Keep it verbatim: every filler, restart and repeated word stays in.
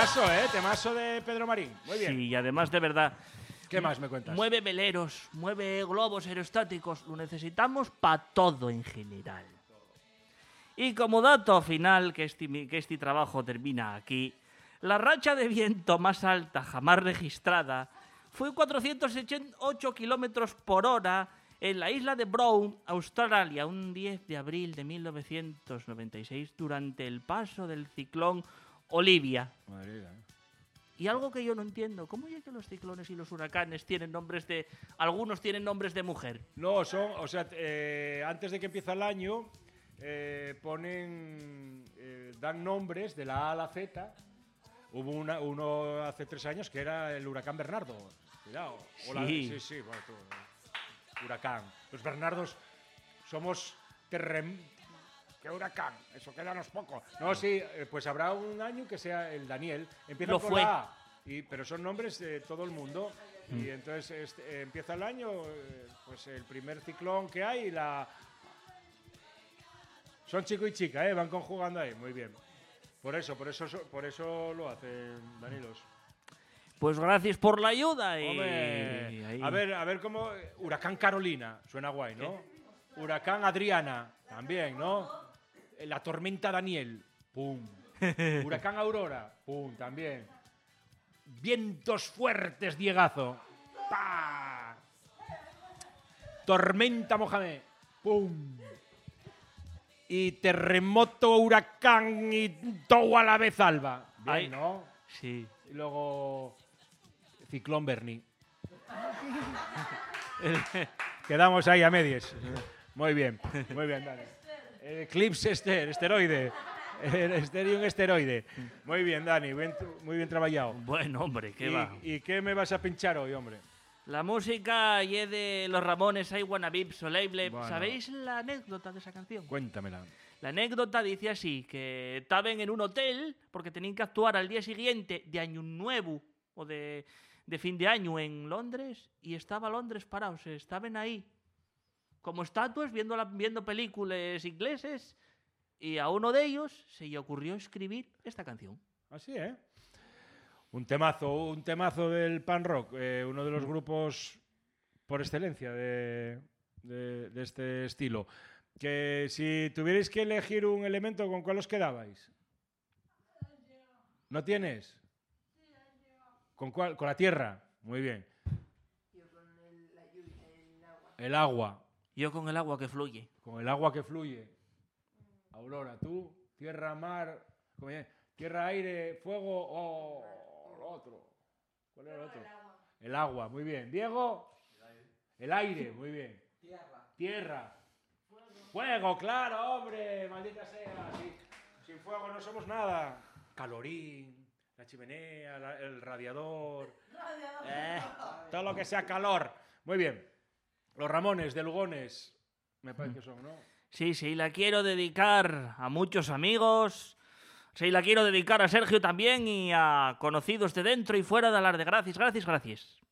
Temazo, ¿eh? Temazo de Pedro Marín. Muy bien. Sí, y además, de verdad, ¿Qué más me cuentas? mueve veleros, mueve globos aerostáticos. Lo necesitamos para todo en general. Y como dato final, que este, que este trabajo termina aquí, la racha de viento más alta jamás registrada fue cuatrocientos ocho kilómetros por hora en la isla de Brown, Australia, un diez de abril de mil novecientos noventa y seis, durante el paso del ciclón Olivia. Madre mía, ¿eh? Y algo que yo no entiendo, ¿cómo es que los ciclones y los huracanes tienen nombres de... Algunos tienen nombres de mujer? No, son, o sea, eh, antes de que empiece el año, eh, ponen, eh, dan nombres de la A a la Z. Hubo una, uno hace tres años que era el huracán Bernardo. Cuidado. O la- Sí. sí, sí, bueno, tú, eh, huracán. Los Bernardos somos terrem... ¿Qué huracán? Eso quedanos poco. No, sí, eh, pues habrá un año que sea el Daniel. Empieza Lo por fue. la A, y, pero son nombres de todo el mundo. Y entonces este, eh, empieza el año, eh, pues el primer ciclón que hay y la... Son chico y chica, ¿eh? Van conjugando ahí, muy bien. Por eso, por eso, por eso lo hacen, Danilos. Pues gracias por la ayuda. Y... Hombre, ahí. a ver, a ver cómo... Huracán Carolina, suena guay, ¿no? Huracán Adriana, también, ¿no? La tormenta Daniel, pum. Huracán Aurora, pum, también. Vientos fuertes, Diegazo. ¡Pa! Tormenta Mohamed, pum. Y terremoto, huracán y todo a la vez, Alba. Bien, Ay. ¿no? Sí. Y luego ciclón Bernie. Quedamos ahí a medias. Muy bien, muy bien, Dani. El eclipse ester, esteroide. El estéreo un esteroide. Muy bien, Dani, bien- muy bien trabajado. Bueno, hombre, ¿qué ¿Y, va? ¿Y qué me vas a pinchar hoy, hombre? La música y es de los Ramones, I Wanna Be Soleil. Bueno. ¿Sabéis la anécdota de esa canción? Cuéntamela. La anécdota dice así, que estaban en un hotel porque tenían que actuar al día siguiente de Año Nuevo o de, de fin de año en Londres y estaba Londres parado, se estaban ahí como estatuas viendo, la- viendo películas ingleses y a uno de ellos se le ocurrió escribir esta canción. Así, ¿eh? Un temazo, un temazo del pan rock, eh, uno de los grupos por excelencia de, de- de este estilo. Que si tuvierais que elegir un elemento, ¿con cuál os quedabais? ¿No tienes? ¿Con cuál? Con la tierra. Muy bien. El agua. Yo con el agua que fluye. Con el agua que fluye. Aurora, tú, tierra, mar, ¿cómo es? Tierra, aire, fuego o lo otro. ¿Cuál era el otro? El agua, muy bien. Diego, el aire, muy bien. Tierra. Tierra. Fuego, claro, hombre, maldita sea. Sí, sin fuego no somos nada. Calorín, la chimenea, la- el radiador. Eh, todo lo que sea calor. Muy bien. Los Ramones de Lugones, me parece que son, ¿no? Sí, sí, la quiero dedicar a muchos amigos. Sí, la quiero dedicar a Sergio también y a conocidos de dentro y fuera de Alar de Gracias. Gracias, gracias.